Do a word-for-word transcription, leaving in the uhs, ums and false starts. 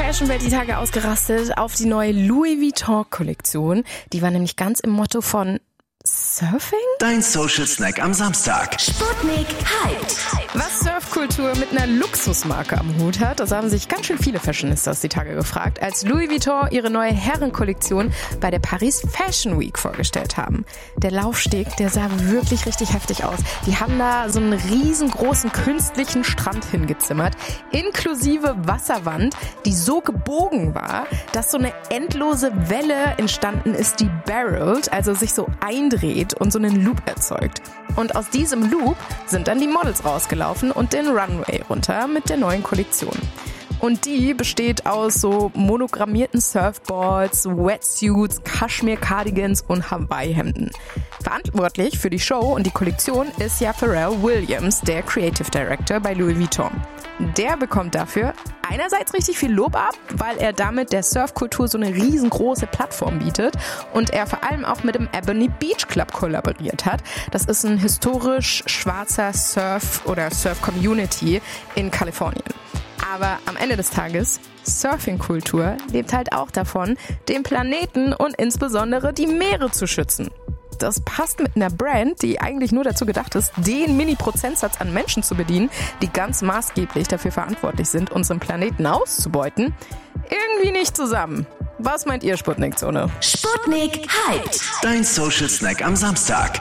Fashionwelt die Tage ausgerastet auf die neue Louis Vuitton-Kollektion. Die war nämlich ganz im Motto von Surfing? Dein Social Snack am Samstag. Sputnik Hyped. Was Surfkultur mit einer Luxusmarke am Hut hat, das haben sich ganz schön viele Fashionistas die Tage gefragt, als Louis Vuitton ihre neue Herrenkollektion bei der Paris Fashion Week vorgestellt haben. Der Laufsteg, der sah wirklich richtig heftig aus. Die haben da so einen riesengroßen künstlichen Strand hingezimmert, inklusive Wasserwand, die so gebogen war, dass so eine endlose Welle entstanden ist, die barrelt, also sich so eindreht und so einen Loop erzeugt. Und aus diesem Loop sind dann die Models rausgelaufen und den Runway runter mit der neuen Kollektion. Und die besteht aus so monogrammierten Surfboards, Wetsuits, Kaschmir-Cardigans und Hawaii-Hemden. Verantwortlich für die Show und die Kollektion ist ja Pharrell Williams, der Creative Director bei Louis Vuitton. Der bekommt dafür einerseits richtig viel Lob ab, weil er damit der Surfkultur so eine riesengroße Plattform bietet und er vor allem auch mit dem Ebony Beach Club kollaboriert hat. Das ist ein historisch schwarzer Surf- oder Surf-Community in Kalifornien. Aber am Ende des Tages, Surfing-Kultur lebt halt auch davon, den Planeten und insbesondere die Meere zu schützen. Das passt mit einer Brand, die eigentlich nur dazu gedacht ist, den Mini-Prozentsatz an Menschen zu bedienen, die ganz maßgeblich dafür verantwortlich sind, unseren Planeten auszubeuten, irgendwie nicht zusammen. Was meint ihr, Sputnik-Zone? Sputnik Hyped. Dein Social Snack am Samstag.